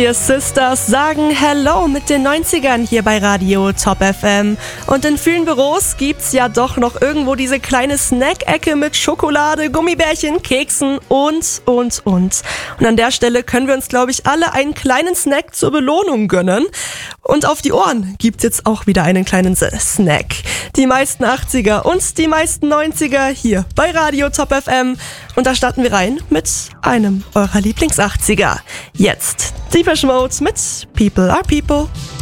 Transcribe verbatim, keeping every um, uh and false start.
Wir Sisters sagen Hello mit den neunzigern hier bei Radio Top F M. Und in vielen Büros gibt's ja doch noch irgendwo diese kleine Snack-Ecke mit Schokolade, Gummibärchen, Keksen und, und, und. Und an der Stelle können wir uns, glaube ich, alle einen kleinen Snack zur Belohnung gönnen. Und auf die Ohren gibt's jetzt auch wieder einen kleinen Snack. Die meisten achtziger und die meisten neunziger hier bei Radio Top F M. Und da starten wir rein mit einem eurer Lieblings-achtziger. Jetzt Depeche Mode mit People Are People.